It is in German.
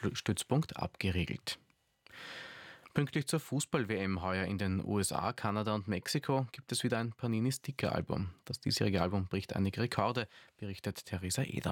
Stützpunkt abgeriegelt. Pünktlich zur Fußball-WM heuer in den USA, Kanada und Mexiko gibt es wieder ein Panini-Sticker-Album. Das diesjährige Album bricht einige Rekorde, berichtet Theresa Eder.